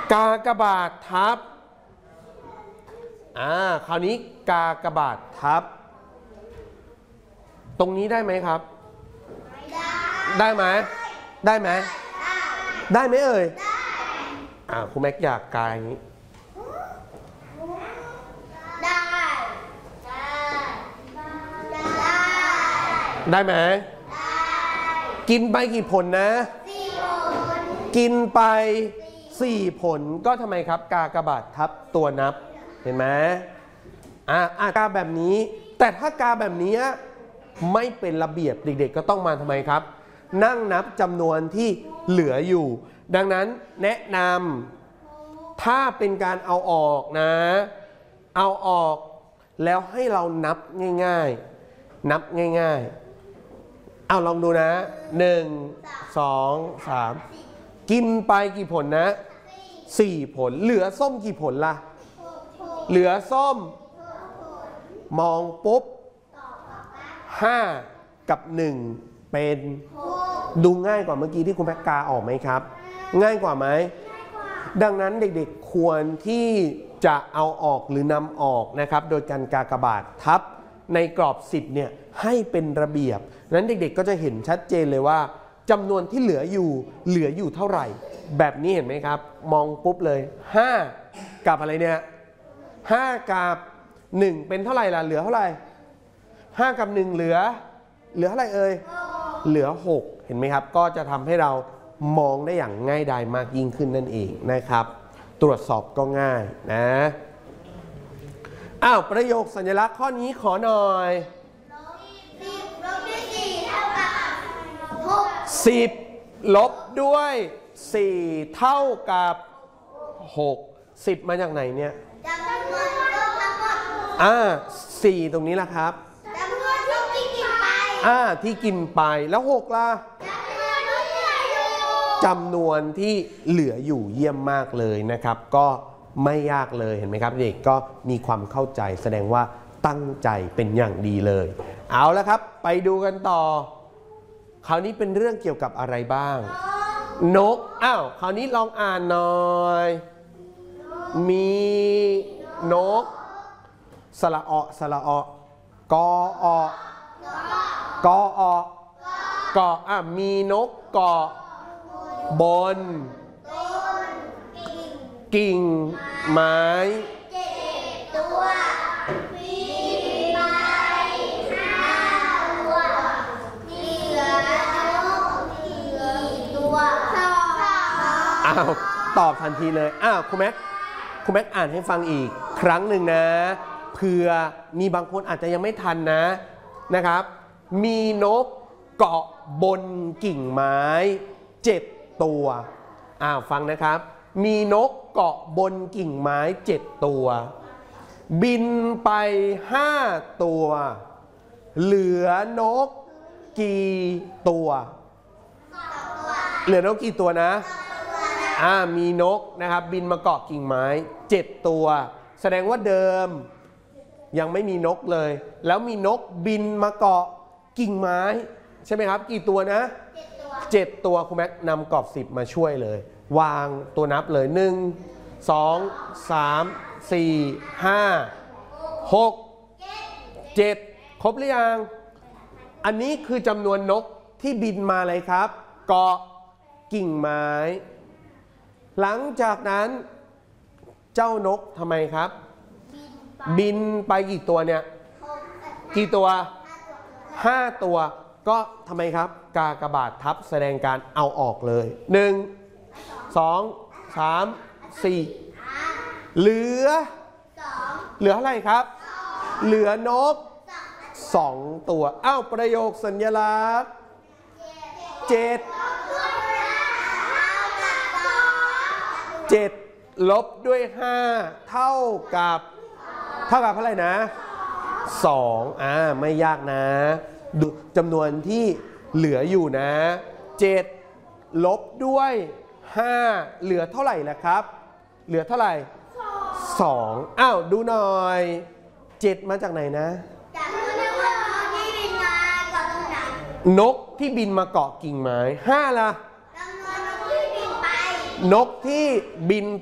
กากบาททับคราวนี้กากบาททับตรงนี้ได้ไหมครับได้ไหมได้ไหมได้ไหมเอ่ยครูแม็กอยากกายอย่างนี้ได้ไหมกินไปกี่ผลนะกินไป4 ผลก็ทำไมครับกากบาททับตัวนับเห็นไหมกาแบบนี้แต่ถ้ากาแบบนี้ไม่เป็นระเบียบเด็กๆก็ต้องมาทำไมครับนั่งนับจำนวนที่เหลืออยู่ดังนั้นแนะนำถ้าเป็นการเอาออกนะเอาออกแล้วให้เรานับง่ายๆนับง่ายๆลองดูนะ1 2 3กินไปกี่ผลนะ4 ผลเหลือส้มกี่ผลล่ะเหลือส้มมองปุ๊บ5 กับ 1เป็นดูง่ายกว่าเมื่อกี้ที่คุณแพ็กกาออกไหมครับง่ายกว่าไหมดังนั้นเด็กๆควรที่จะเอาออกหรือนำออกนะครับโดยการกากบาททับในกรอบ10เนี่ยให้เป็นระเบียบนั้นเด็กๆก็จะเห็นชัดเจนเลยว่าจำนวนที่เหลืออยู่เท่าไหร่แบบนี้เห็นไหมครับมองปุ๊บเลย5กับอะไรเนี่ย5กับ1เป็นเท่าไหร่ล่ะเหลือเท่าไหร่5กับ1เหลือเท่าไหร่เอ่ยเหลือ6เห็นไหมครับก็จะทำให้เรามองได้อย่างง่ายดายมากยิ่งขึ้นนั่นเองนะครับตรวจสอบก็ง่ายนะประโยคสัญลักษณ์ข้อนี้ขอหน่อย10 ลบด้วย4เท่ากับ6 10มาจากไหนเนี่ย4ตรงนี้ล่ะครับจำนวนที่กินไปที่กินไปแล้ว6ล่ะจำนวนที่เหลืออยู่เยี่ยมมากเลยนะครับก็ไม่ยากเลยเห็นไหมครับเด็กก็มีความเข้าใจแสดงว่าตั้งใจเป็นอย่างดีเลยเอาละครับไปดูกันต่อคราวนี้เป็นเรื่องเกี่ยวกับอะไรบ้างนกคราวนี้ลองอ่านหน่อยมีนกสระอสระอกออกออเกาะมีนกเกาะบนกิ่งไม้7 ตัวมีไม้5 ตัวเหลือนกกี่ตัวตอบทันทีเลยครูแม็กอ่านให้ฟังอีกครั้งหนึ่งนะเผื่อมีบางคนอาจจะยังไม่ทันนะครับมีนกเกาะบนกิ่งไม้7 ตัวฟังนะครับมีนกเกาะบนกิ่งไม้7 ตัวบินไป5 ตัวเหลือนกกี่ตัวเหลือนกกี่ตัวนะมีนกนะครับบินมาเกาะกิ่งไม้7 ตัวแสดงว่าเดิมยังไม่มีนกเลยแล้วมีนกบินมาเกาะกิ่งไม้ใช่ไหมครับกี่ตัวนะ7 ตัวครูแม็กนำกรอบ10มาช่วยเลยวางตัวนับเลย1 2 3 4 5 6 7ครบหรือยังอันนี้คือจำนวนนกที่บินมาเลยครับเกาะกิ่งไม้หลังจากนั้นเจ้านกทำไมครับบินไปกี่ตัวเนี่ยกี่ตัว5 ตัวก็ทำไมครับกากบาททับแสดงการเอาออกเลย1 2 3 4เหลือเท่าไหร่ครับเหลือนก2 ตัวประโยคสัญลักษณ์7 ลบด้วย5เท่ากับเท่าไหร่นะ2ไม่ยากนะดูจำนวนที่เหลืออยู่นะ7 ลบด้วย5เหลือเท่าไหร่ล่ะครับเหลือเท่าไหร่2ดูหน่อย7มาจากไหนนะนกที่บินมาเกาะกิ่งไม้5ล่ะนกที่บิน